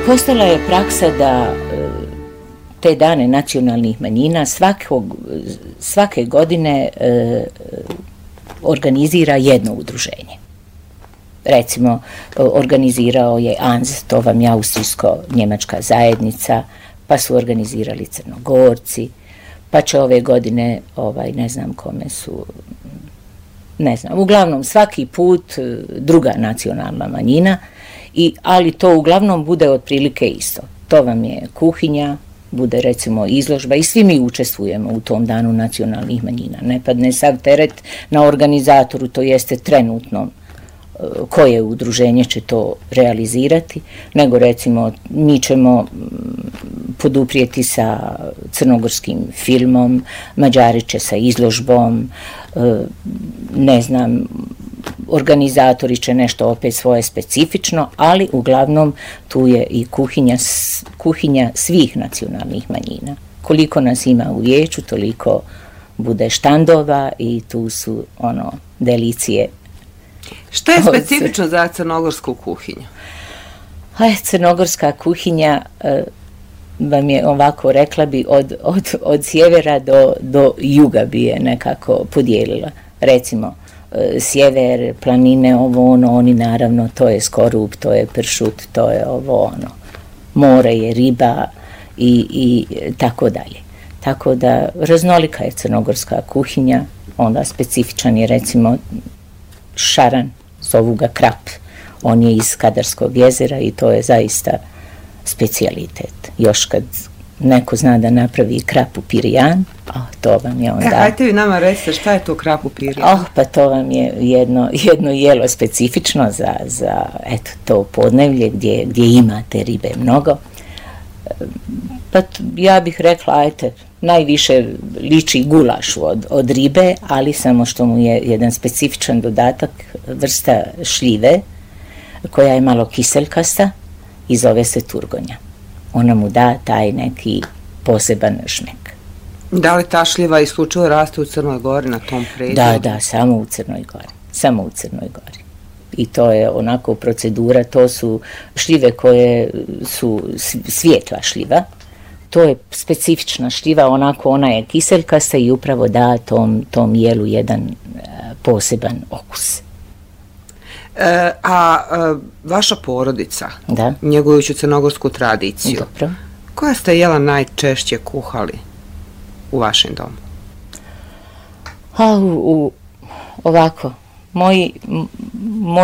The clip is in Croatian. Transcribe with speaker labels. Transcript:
Speaker 1: Postala je praksa da te dane nacionalnih manjina svake godine organizira jedno udruženje. Recimo, organizirao je ANZ, to vam je austrijsko-njemačka zajednica, pa su organizirali Crnogorci, pa će ove godine, ne znam kome su, ne znam, uglavnom svaki put druga nacionalna manjina, ali to uglavnom bude otprilike isto. To vam je kuhinja, bude recimo izložba i svi mi učestvujemo u tom danu nacionalnih manjina. Ne padne sav teret na organizatoru, to jeste trenutno koje udruženje će to realizirati, nego recimo mi ćemo poduprijeti sa crnogorskim filmom, Mađari će sa izložbom, ne znam, organizatori će nešto opet svoje specifično, ali uglavnom tu je i kuhinja svih nacionalnih manjina. Koliko nas ima u vijeću, toliko bude štandova i tu su delicije.
Speaker 2: Šta je specifično za crnogorsku kuhinju?
Speaker 1: Crnogorska kuhinja vam je ovako, rekla bi, od sjevera do juga bi je nekako podijelila. Recimo, sjever, planine, oni naravno, to je skorup, to je pršut, to je more je riba i tako dalje. Tako da raznolika je crnogorska kuhinja, onda specifičan je recimo šaran, zovu ga krap, on je iz Skadarskog jezera i to je zaista specijalitet. Još kad neko zna da napravi krapu pirijan, to vam je onda...
Speaker 2: Hajte vi nama recite šta je to krapu pirijan?
Speaker 1: Pa to vam je jedno jelo specifično za to podnevlje gdje imate ribe mnogo. Pa ja bih rekla, najviše liči gulašu od ribe, ali samo što mu je jedan specifičan dodatak, vrsta šljive, koja je malo kiseljkasta i zove se turgonja. Ona mu da taj neki poseban šmek.
Speaker 2: Da li ta šljiva isključivo raste u Crnoj Gori na tom predjelu?
Speaker 1: Da, samo u Crnoj Gori. Samo u Crnoj Gori. I to je onako procedura, to su šljive koje su svijetla šljiva. To je specifična šljiva, onako ona je kiseljkasta i upravo da tom jelu jedan poseban okus.
Speaker 2: A vaša porodica, njegujući crnogorsku tradiciju,
Speaker 1: dobro,
Speaker 2: koja ste jela najčešće kuhali u vašem domu?
Speaker 1: Ovako, moji